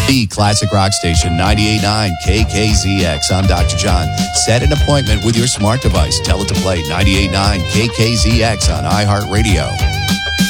The classic rock station, 98.9 KKZX. I'm Dr. John. Set an appointment with your smart device. Tell it to play 98.9 KKZX on iHeartRadio.